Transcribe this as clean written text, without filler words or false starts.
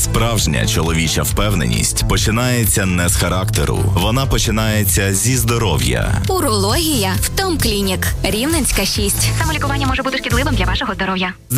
Справжня чоловіча впевненість починається не з характеру. Вона починається зі здоров'я. Урологія в Том Клінік. Рівненська 6. Самолікування може бути шкідливим для вашого здоров'я.